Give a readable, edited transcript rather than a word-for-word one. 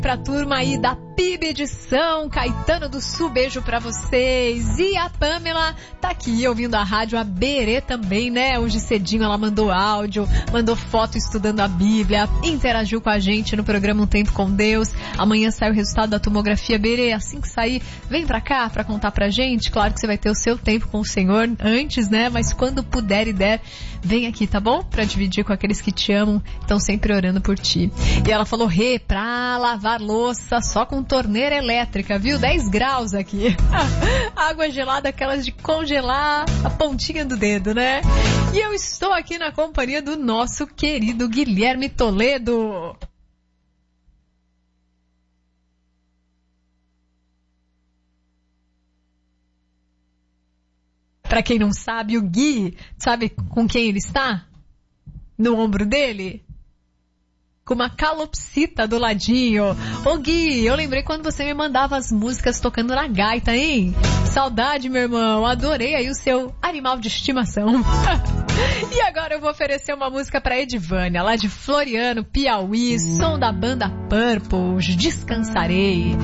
Pra turma aí da PIB de São Caetano do Sul, beijo pra vocês. E a Pamela tá aqui ouvindo a rádio, a Berê também, né? Hoje cedinho ela mandou áudio, mandou foto estudando a Bíblia, interagiu com a gente no programa Um Tempo com Deus. Amanhã sai o resultado da tomografia. Berê, assim que sair, vem pra cá pra contar pra gente. Claro que você vai ter o seu tempo com o Senhor antes, né? Mas quando puder e der, vem aqui, tá bom? Pra dividir com aqueles que te amam, estão sempre orando por ti. E ela falou, pra lavar louça só com torneira elétrica, viu? 10 graus aqui. Água gelada, aquelas de congelar a pontinha do dedo, né? E eu estou aqui na companhia do nosso querido Guilherme Toledo. Pra quem não sabe, o Gui, sabe com quem ele está? No ombro dele? Com uma calopsita do ladinho. Ô Gui, eu lembrei quando você me mandava as músicas tocando na gaita, hein? Saudade, meu irmão. Adorei aí o seu animal de estimação. E agora eu vou oferecer uma música pra Edivânia, lá de Floriano, Piauí, som da banda Purple, Descansarei.